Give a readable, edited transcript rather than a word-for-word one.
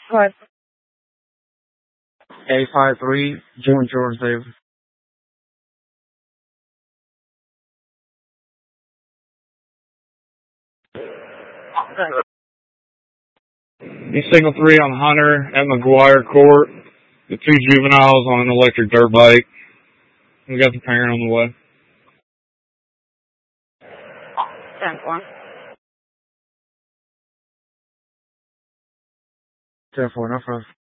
What? 853, George Davis. He's signal 3 on Hunter at McGuire Court. The 2 juveniles on an electric dirt bike. We got the parent on the way. 10-4. 10-4, no problem.